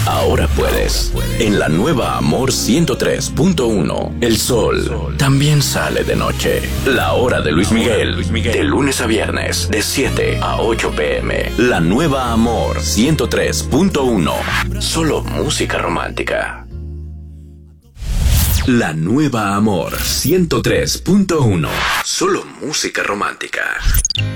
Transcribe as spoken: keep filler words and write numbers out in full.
ahora puedes. En la nueva Amor ciento tres punto uno, el sol también sale de noche. La hora de Luis Miguel, de lunes a viernes, de siete a ocho pm. La nueva Amor ciento tres punto uno, solo música romántica. La nueva Amor ciento tres punto uno, solo música romántica.